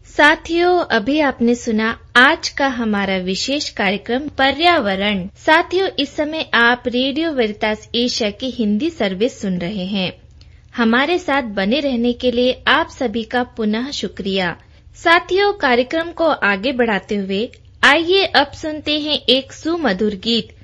साथियों, अभी आपने सुना आज का हमारा विशेष कार्यक्रम पर्यावरण। साथियों, इस समय आप रेडियो वेरितास एशिया की हिंदी सर्विस सुन रहे हैं। हमारे साथ बने रहने के लिए आप सभी का पुनः शुक्रिया। साथियों, कार्यक्रम को आगे बढ़ाते हुए आइए अब सुनते हैं एक सुमधुर गीत